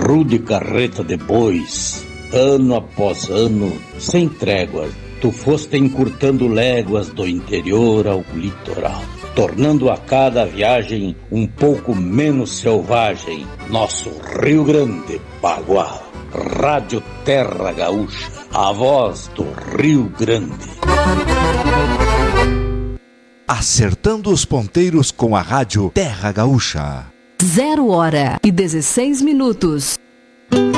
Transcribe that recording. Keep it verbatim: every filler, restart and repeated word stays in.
rude carreta de bois, ano após ano, sem trégua, tu foste encurtando léguas do interior ao litoral, tornando a cada viagem um pouco menos selvagem nosso Rio Grande Bagual. Rádio Terra Gaúcha, a voz do Rio Grande. Acertando os ponteiros com a Rádio Terra Gaúcha. Zero hora e dezesseis minutos.